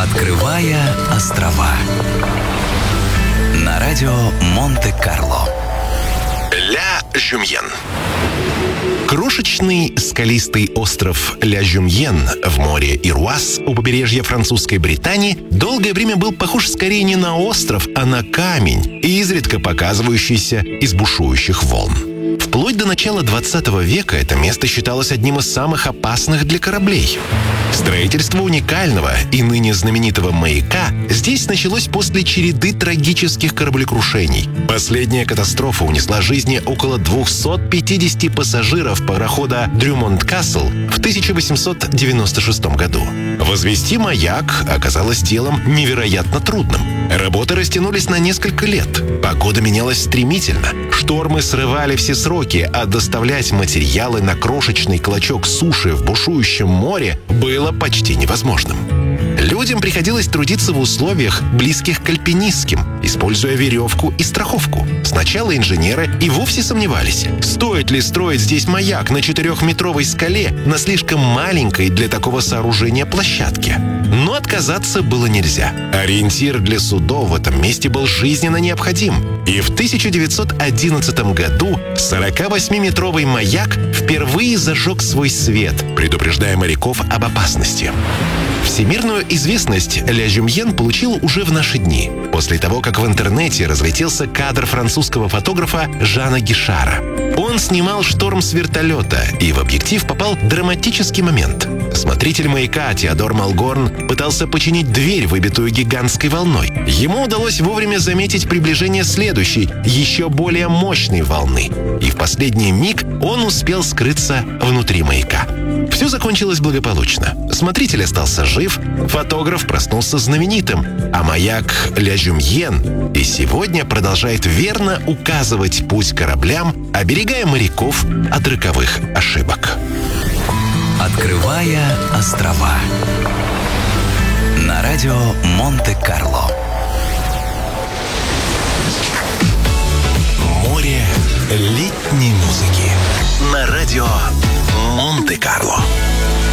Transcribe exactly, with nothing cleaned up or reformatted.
Открывая острова на радио Монте-Карло. Ля Жюмьен. Крошечный скалистый остров Ля Жюмьен в море Ируаз у побережья французской Британии долгое время был похож скорее не на остров, а на камень, изредка показывающийся из бушующих волн. Вплоть до начала двадцатого века это место считалось одним из самых опасных для кораблей. Строительство уникального и ныне знаменитого маяка здесь началось после череды трагических кораблекрушений. Последняя катастрофа унесла жизни около двухсот пятидесяти пассажиров парохода Дрюмонт-Касл в тысяча восемьсот девяносто шестом году. Возвести маяк оказалось делом невероятно трудным. Работы растянулись на несколько лет. Погода менялась стремительно. Штормы срывали все сроки, а доставлять материалы на крошечный клочок суши в бушующем море было почти невозможным. Людям приходилось трудиться в условиях, близких к альпинистским, используя веревку и страховку. Сначала инженеры и вовсе сомневались, стоит ли строить здесь маяк на четырехметровой скале на слишком маленькой для такого сооружения площадке. Но отказаться было нельзя. Ориентир для судов в этом месте был жизненно необходим. И в тысяча девятьсот одиннадцатом году сорокавосьмиметровый маяк впервые зажег свой свет, предупреждая моряков об опасности. Всемирную известность Ля Жюмьен получил уже в наши дни, после того, как в интернете разлетелся кадр французского фотографа Жана Гишара. Он снимал шторм с вертолета, и в объектив попал драматический момент. Смотритель маяка Теодор Малгорн пытался починить дверь, выбитую гигантской волной. Ему удалось вовремя заметить приближение следующей, еще более мощной волны. И в последний миг он успел скрыться внутри маяка. Все закончилось благополучно. Смотритель остался жив, фотограф проснулся знаменитым, а маяк Ля Жюмьен и сегодня продолжает верно указывать путь кораблям, оберегая моряков от роковых ошибок. Открывая острова на радио Монте-Карло. Море летней музыки на радио Монте-Карло.